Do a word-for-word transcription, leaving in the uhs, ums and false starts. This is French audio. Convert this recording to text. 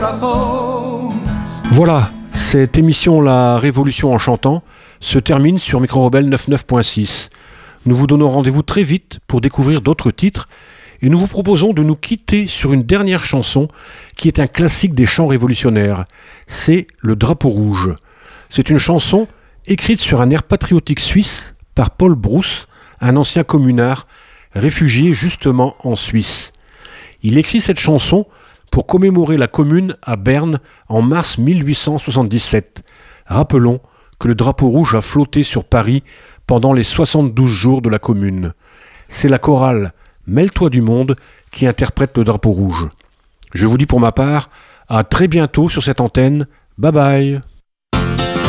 Voilà, cette émission La Révolution en chantant se termine sur Micro Rebelle quatre-vingt-neuf point six. Nous vous donnons rendez-vous très vite pour découvrir d'autres titres et nous vous proposons de nous quitter sur une dernière chanson qui est un classique des chants révolutionnaires. C'est Le Drapeau Rouge. C'est une chanson écrite sur un air patriotique suisse par Paul Brousse, un ancien communard réfugié justement en Suisse. Il écrit cette chanson pour commémorer la Commune à Berne en mars mille huit cent soixante-dix-sept. Rappelons que le drapeau rouge a flotté sur Paris pendant les soixante-douze jours de la Commune. C'est la chorale Mêle-toi du monde qui interprète le drapeau rouge. Je vous dis pour ma part, à très bientôt sur cette antenne. Bye bye.